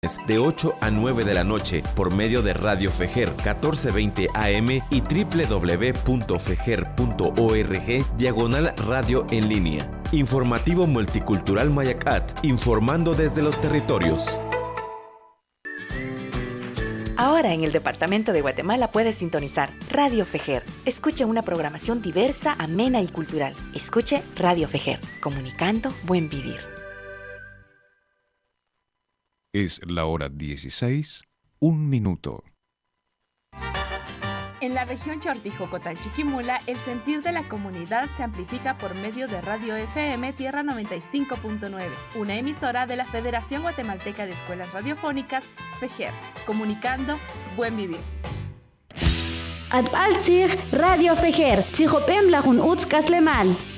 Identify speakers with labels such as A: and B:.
A: de 8 a 9 de la noche por medio de Radio Fejer 1420 AM y www.fejer.org/radio en línea. Informativo Multicultural Mayacat, informando desde los territorios.
B: Ahora en el departamento de Guatemala puedes sintonizar Radio Fejer. Escuche una programación diversa, amena y cultural. Escuche Radio Fejer, comunicando buen vivir.
C: Es la hora 16, 1 minuto.
D: En la región Chortijocotán-Chiquimula, el sentir de la comunidad se amplifica por medio de Radio FM Tierra 95.9, una emisora de la Federación Guatemalteca de Escuelas Radiofónicas, FEJER, comunicando buen vivir.
E: Adbaltzig Radio Fejer, Tzijopem Lajun Utz Kasleman.